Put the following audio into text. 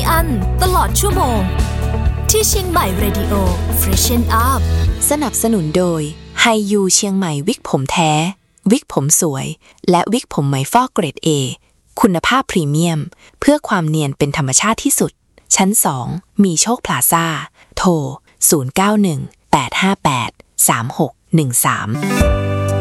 อั้นตลอดชั่วโมงที่เชียงใหม่ Radio Freshen Up สนับสนุนโดยไฮยูเชียงใหม่วิกผมแท้วิกผมสวยและวิกผมไหมฟอกเกรด A คุณภาพพรีเมียมเพื่อความเนียนเป็นธรรมชาติที่สุดชั้น2มีโชคพลาซ่าโทร0918583613